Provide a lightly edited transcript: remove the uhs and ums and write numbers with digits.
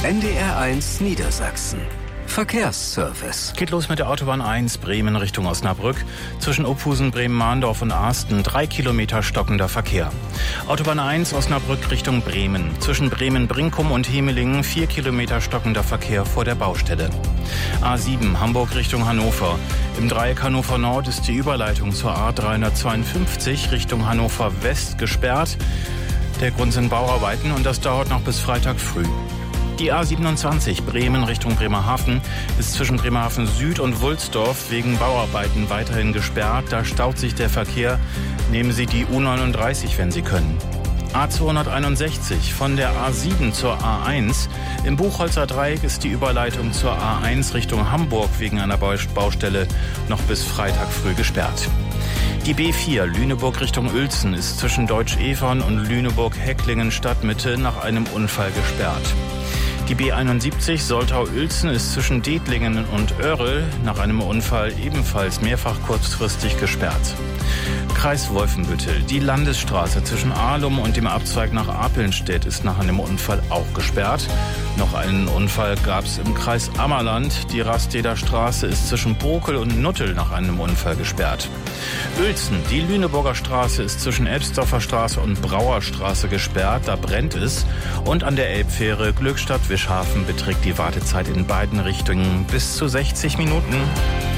NDR1 Niedersachsen. Verkehrsservice. Geht los mit der Autobahn 1 Bremen Richtung Osnabrück. Zwischen Ophusen, Bremen-Mahndorf und Asten 3 Kilometer stockender Verkehr. Autobahn 1 Osnabrück Richtung Bremen. Zwischen Bremen-Brinkum und Hemelingen 4 Kilometer stockender Verkehr vor der Baustelle. A7 Hamburg Richtung Hannover. Im Dreieck Hannover Nord ist die Überleitung zur A352 Richtung Hannover West gesperrt. Der Grund sind Bauarbeiten und das dauert noch bis Freitag früh. Die A27 Bremen Richtung Bremerhaven ist zwischen Bremerhaven Süd und Wulsdorf wegen Bauarbeiten weiterhin gesperrt. Da staut sich der Verkehr. Nehmen Sie die U39, wenn Sie können. A261 von der A7 zur A1. Im Buchholzer Dreieck ist die Überleitung zur A1 Richtung Hamburg wegen einer Baustelle noch bis Freitag früh gesperrt. Die B4 Lüneburg Richtung Uelzen ist zwischen Deutsch-Evern und Lüneburg-Hecklingen Stadtmitte nach einem Unfall gesperrt. Die B71 Soltau-Uelzen ist zwischen Dettlingen und Oerl nach einem Unfall ebenfalls mehrfach kurzfristig gesperrt. Kreis Wolfenbüttel. Die Landesstraße zwischen Ahlum und dem Abzweig nach Apelnstedt ist nach einem Unfall auch gesperrt. Noch einen Unfall gab es im Kreis Ammerland. Die Rasteder Straße ist zwischen Bokel und Nuttel nach einem Unfall gesperrt. Uelzen. Die Lüneburger Straße ist zwischen Elbsdorfer Straße und Brauerstraße gesperrt. Da brennt es. Und an der Elbfähre Glückstadt-Wischhafen beträgt die Wartezeit in beiden Richtungen bis zu 60 Minuten.